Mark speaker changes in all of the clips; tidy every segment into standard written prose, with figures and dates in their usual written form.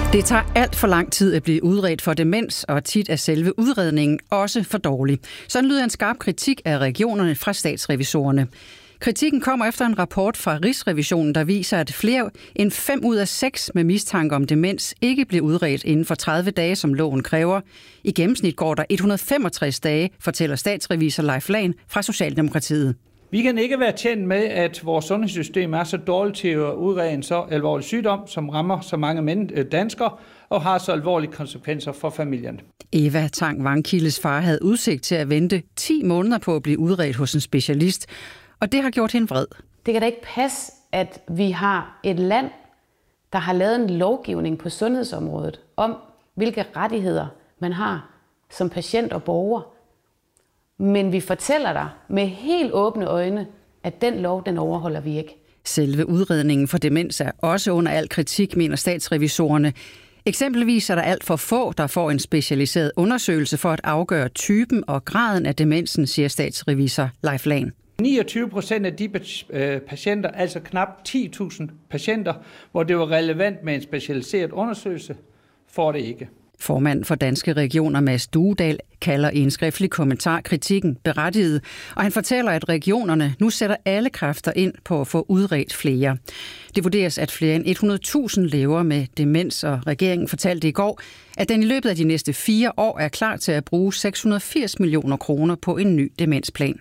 Speaker 1: Det tager alt for lang tid at blive udredt for demens, og tit er selve udredningen også for dårlig. Sådan lyder en skarp kritik af regionerne fra statsrevisorerne. Kritikken kommer efter en rapport fra Rigsrevisionen, der viser, at flere end 5 ud af 6 med mistanke om demens ikke bliver udredt inden for 30 dage, som loven kræver. I gennemsnit går der 165 dage, fortæller statsrevisor Leif Lahn fra Socialdemokratiet.
Speaker 2: Vi kan ikke være tjent med, at vores sundhedssystem er så dårligt til at udrede en så alvorlig sygdom, som rammer så mange danskere og har så alvorlige konsekvenser for familien.
Speaker 1: Eva Tang-Vangkildes far havde udsigt til at vente 10 måneder på at blive udredt hos en specialist, og det har gjort hende vred.
Speaker 3: Det kan da ikke passe, at vi har et land, der har lavet en lovgivning på sundhedsområdet om, hvilke rettigheder man har som patient og borger. Men vi fortæller dig med helt åbne øjne, at den lov, den overholder vi ikke.
Speaker 1: Selve udredningen for demens er også under al kritik, mener statsrevisorerne. Eksempelvis er der alt for få, der får en specialiseret undersøgelse for at afgøre typen og graden af demensen, siger statsrevisor Leif Lahn.
Speaker 2: 29% af de patienter, altså knap 10.000 patienter, hvor det var relevant med en specialiseret undersøgelse, får det ikke.
Speaker 1: Formanden for Danske Regioner, Mads Duedal, kalder i en skriftlig kommentar kritikken berettiget, og han fortæller, at regionerne nu sætter alle kræfter ind på at få udredt flere. Det vurderes, at flere end 100.000 lever med demens, og regeringen fortalte i går, at den i løbet af de næste 4 år er klar til at bruge 680 millioner kroner på en ny demensplan.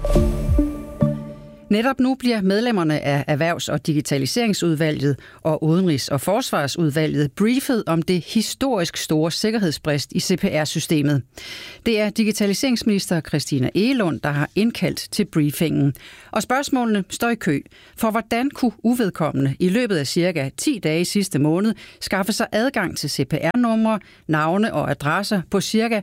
Speaker 1: Netop nu bliver medlemmerne af Erhvervs- og Digitaliseringsudvalget og Udenrigs- og Forsvarsudvalget briefet om det historisk store sikkerhedsbrist i CPR-systemet. Det er digitaliseringsminister Christina Egelund, der har indkaldt til briefingen. Og spørgsmålene står i kø. For hvordan kunne uvedkommende i løbet af cirka 10 dage sidste måned skaffe sig adgang til CPR-numre, navne og adresser på cirka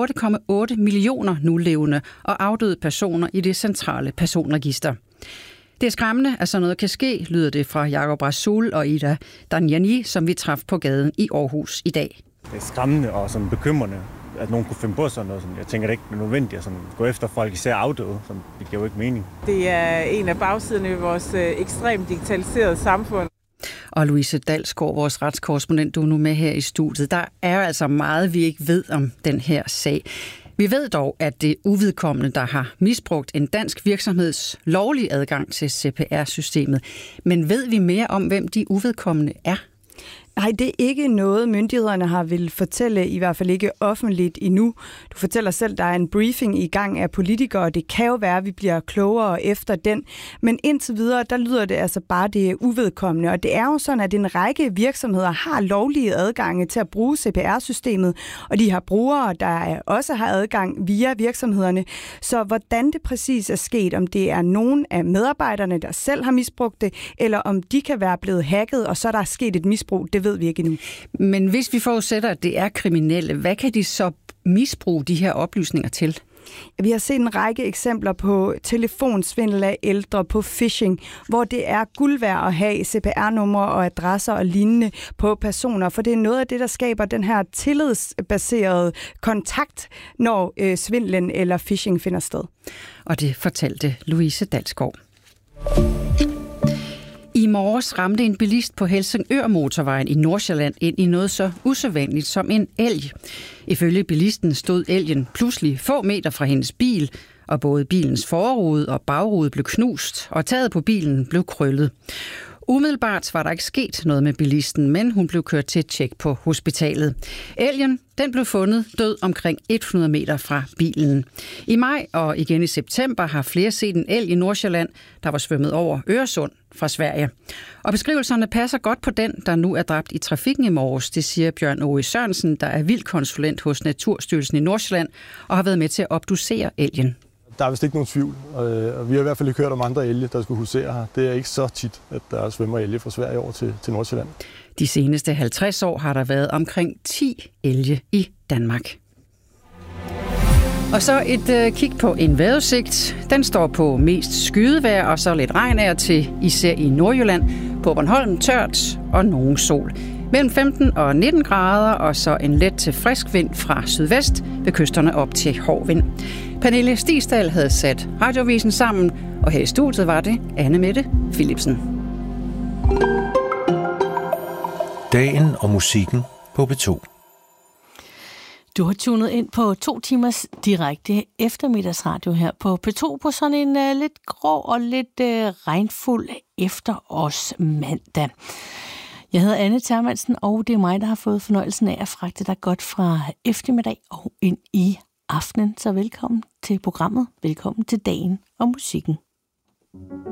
Speaker 1: 8,8 millioner nulevende og afdøde personer i det centrale personregister? Det er skræmmende, at sådan noget kan ske, lyder det fra Jakob Rasul og Ida Danjani, som vi traf på gaden i Aarhus i dag.
Speaker 4: Det er skræmmende og sådan bekymrende, at nogen kunne finde på sådan noget. Jeg tænker, det ikke er nødvendigt at gå efter folk, især afdøde. Det giver jo ikke mening.
Speaker 5: Det er en af bagsiderne i vores ekstremt digitaliserede samfund.
Speaker 1: Og Louise Dalsgaard, vores retskorrespondent, du er nu med her i studiet. Der er altså meget, vi ikke ved om den her sag. Vi ved dog, at det er uvedkommende, der har misbrugt en dansk virksomheds lovlige adgang til CPR-systemet. Men ved vi mere om, hvem de uvedkommende er?
Speaker 6: Nej, det er ikke noget, myndighederne har vil fortælle, i hvert fald ikke offentligt endnu. Du fortæller selv, at der er en briefing i gang af politikere, og det kan jo være, at vi bliver klogere efter den. Men indtil videre, der lyder det altså bare, det er uvedkommende. Og det er jo sådan, at en række virksomheder har lovlige adgange til at bruge CPR-systemet, og de har brugere, der også har adgang via virksomhederne. Så hvordan det præcis er sket, om det er nogen af medarbejderne, der selv har misbrugt det, eller om de kan være blevet hacket, og så er der sket et misbrug, det ved vi ikke endnu.
Speaker 1: Men hvis vi forudsætter, at det er kriminelle, hvad kan de så misbruge de her oplysninger til?
Speaker 6: Vi har set en række eksempler på telefonsvindel af ældre, på phishing, hvor det er guld værd at have CPR-numre og adresser og lignende på personer, for det er noget af det, der skaber den her tillidsbaserede kontakt, når svindlen eller phishing finder sted. Og det fortalte Louise Dalsgaard.
Speaker 1: I morges ramte en bilist på Helsingør-motorvejen i Nordsjælland ind i noget så usædvanligt som en elg. Ifølge bilisten stod elgen pludselig få meter fra hendes bil, og både bilens forrude og bagrude blev knust, og taget på bilen blev krøllet. Umiddelbart var der ikke sket noget med bilisten, men hun blev kørt til et tjek på hospitalet. Elgen, den blev fundet død omkring 100 meter fra bilen. I maj og igen i september har flere set en elg i Nordsjælland, der var svømmet over Øresund fra Sverige. Og beskrivelserne passer godt på den, der nu er dræbt i trafikken i morges, det siger Bjørn Åge Sørensen, der er vildkonsulent hos Naturstyrelsen i Nordsjælland og har været med til at obducere elgen.
Speaker 7: Der er vist ikke nogen tvivl, og vi har i hvert fald ikke hørt om andre elge, der skulle husere her. Det er ikke så tit, at der svømmer elge fra Sverige over til Nordsjælland.
Speaker 1: De seneste 50 år har der været omkring 10 elge i Danmark. Og så et kig på en vejrudsigt. Den står på mest skydevejr og så lidt regn af til, især i Nordjylland. På Bornholm tørt og nogen sol. Mellem 15 og 19 grader, og så en let til frisk vind fra sydvest ved kysterne op til hård vind. Pernille Stigsdal havde sat Radioavisen sammen, og her i studiet var det Anne Mette Philipsen.
Speaker 8: Dagen og musikken på P2.
Speaker 9: Du har tunet ind på 2 timers direkte eftermiddagsradio her på P2 på sådan en lidt grå og lidt regnfuld efterårsmandag. Jeg hedder Anne Termansen, og det er mig, der har fået fornøjelsen af at fragte dig godt fra eftermiddag og ind i aftenen. Så velkommen til programmet. Velkommen til dagen og musikken.